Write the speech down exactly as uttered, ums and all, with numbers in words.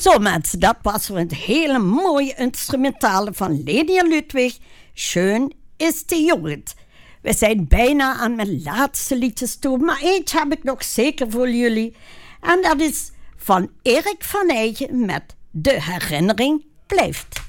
Zo mensen, dat was een hele mooie instrumentale van Lydia Ludwig. Schön ist die Jugend. We zijn bijna aan mijn laatste liedjes toe, maar eentje heb ik nog zeker voor jullie. En dat is van Erik van Eygen met De Herinnering Blijft.